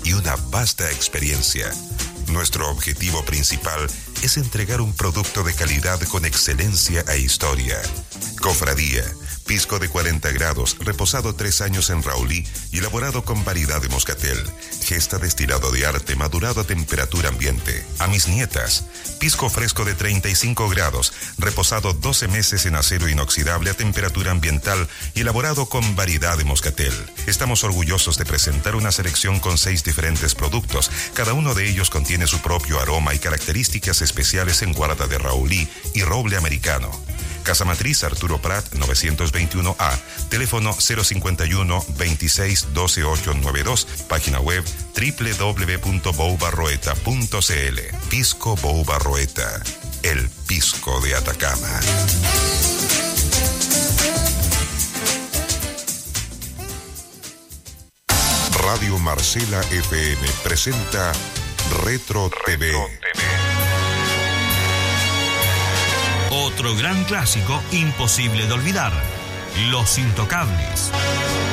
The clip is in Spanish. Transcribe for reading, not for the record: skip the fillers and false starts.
y una vasta experiencia. Nuestro objetivo principal es entregar un producto de calidad con excelencia e historia. Cofradía, pisco de 40 grados, reposado 3 años en Raulí y elaborado con variedad de moscatel. Gesta destilado de arte, madurado a temperatura ambiente. A mis nietas, pisco fresco de 35 grados, reposado 12 meses en acero inoxidable a temperatura ambiental y elaborado con variedad de moscatel. Estamos orgullosos de presentar una selección con 6 diferentes productos. Cada uno de ellos contiene su propio aroma y características especiales en guarda de Raulí y roble americano. Casa Matriz Arturo Prat 921A, teléfono 051 26 12 892, página web www.boubarroeta.cl. Pisco Bou Barroeta, el pisco de Atacama. Radio Marcela FM presenta Retro TV. Otro gran clásico imposible de olvidar, Los Intocables.